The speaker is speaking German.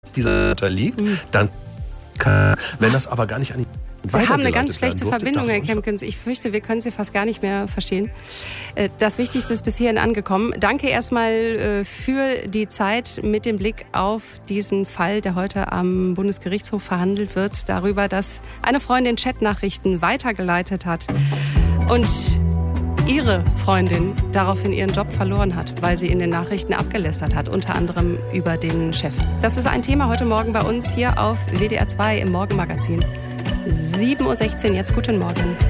dieser unterliegt, dann kann, wenn das aber gar nicht an die Wir haben eine ganz schlechte Verbindung, Herr Kempkens. Ich fürchte, wir können Sie fast gar nicht mehr verstehen. Das Wichtigste ist bis hierhin angekommen. Danke erstmal für die Zeit mit dem Blick auf diesen Fall, der heute am Bundesgerichtshof verhandelt wird, darüber, dass eine Freundin Chatnachrichten weitergeleitet hat und ihre Freundin daraufhin ihren Job verloren hat, weil sie in den Nachrichten abgelästert hat, unter anderem über den Chef. Das ist ein Thema heute Morgen bei uns hier auf WDR 2 im Morgenmagazin. 7.16 Uhr, jetzt guten Morgen.